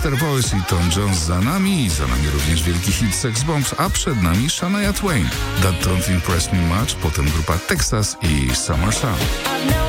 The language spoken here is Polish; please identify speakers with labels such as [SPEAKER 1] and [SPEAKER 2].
[SPEAKER 1] Backstreet Boys i Tom Jones za nami również wielki hit Sex Bombs, a przed nami Shania Twain. That Don't Impress Me Much, potem grupa Texas i Summer Sun.